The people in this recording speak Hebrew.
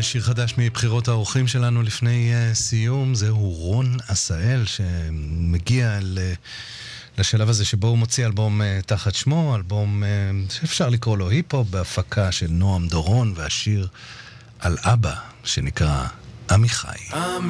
שיר חדש מבחירות האורחים שלנו לפני סיום, זהו רון עשאל שמגיע לשלב הזה שבו הוא מוציא אלבום תחת שמו, אלבום שאפשר לקרוא לו היפ-הופ בהפקה של נועם דורון, והשיר על אבא שנקרא עמיחי.